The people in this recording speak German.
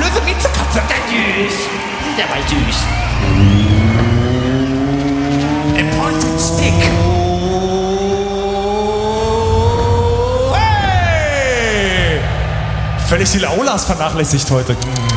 böse Miezekatze. Der war süß. A pointed stick. Hey! Völlig die Aulas vernachlässigt heute.